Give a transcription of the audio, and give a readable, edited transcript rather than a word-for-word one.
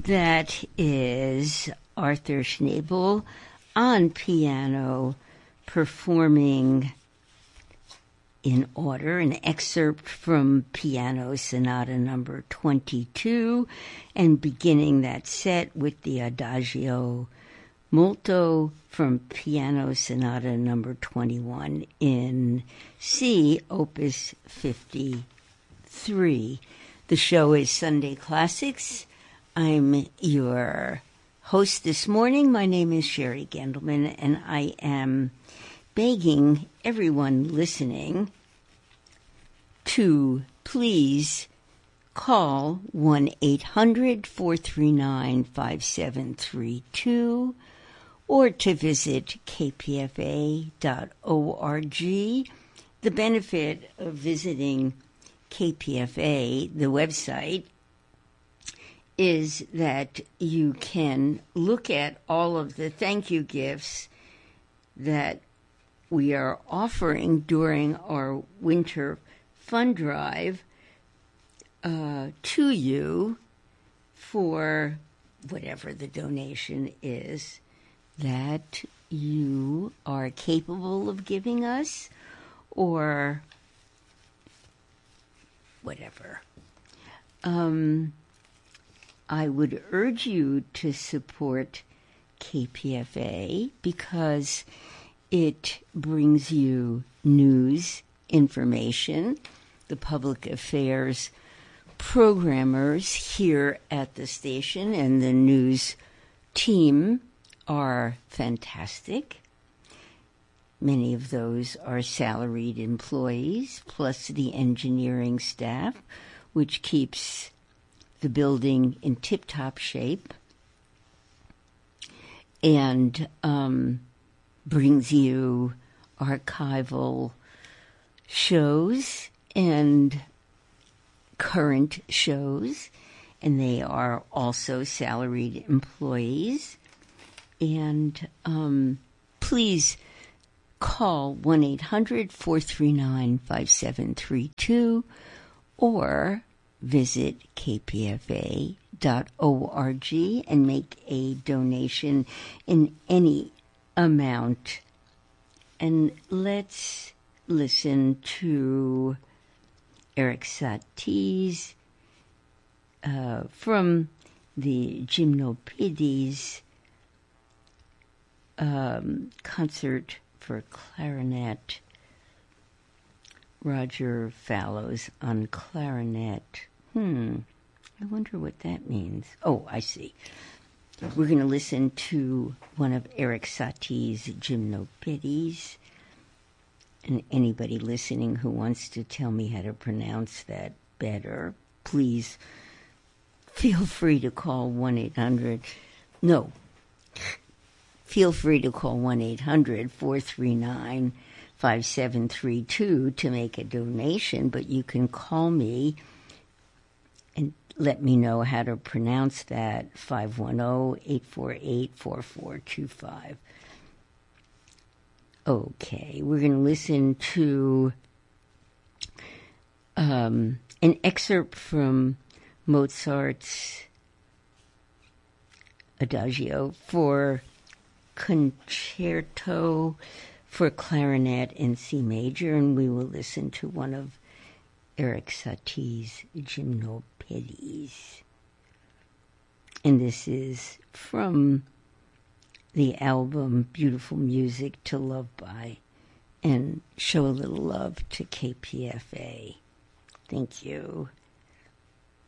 That is Arthur Schnabel on piano performing in order an excerpt from Piano Sonata number 22 and beginning that set with the Adagio molto from Piano Sonata number 21 in C, Opus 53. The show is Sunday Classics. I'm your host this morning. My name is Sherry Gendelman, and I am begging everyone listening to please call 1-800-439-5732 or to visit kpfa.org. The benefit of visiting KPFA, the website, is that you can look at all of the thank you gifts that we are offering during our winter fund drive to you for whatever the donation is that you are capable of giving us or whatever. I would urge you to support KPFA because it brings you news, information. The public affairs programmers here at the station and the news team are fantastic. Many of those are salaried employees, plus the engineering staff, which keeps the building in tip-top shape and brings you archival shows and current shows, and they are also salaried employees. And please call 1-800-439-5732 or visit kpfa.org and make a donation in any amount. And let's listen to Erik Satie's from the Gymnopédies concert for clarinet. Roger Fallows on clarinet. I wonder what that means. Oh, I see. We're going to listen to one of Erik Satie's Gymnopédies. And anybody listening who wants to tell me how to pronounce that better, please feel free to call 1-800. No. Feel free to call 1-800-439-5732 to make a donation, but you can call me and let me know how to pronounce that, 510-848-4425. Okay, we're going to listen to an excerpt from Mozart's Adagio for Concerto for Clarinet in C major, and we will listen to one of Erik Satie's Gymnopédies. And this is from the album Beautiful Music to Love By, and show a little love to KPFA. Thank you.